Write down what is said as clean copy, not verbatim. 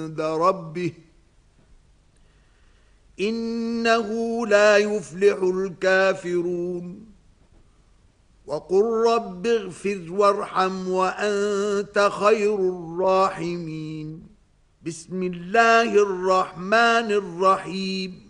عند ربه إنه لا يفلح الكافرون وقل رب اغفر وارحم وأنت خير الراحمين بسم الله الرحمن الرحيم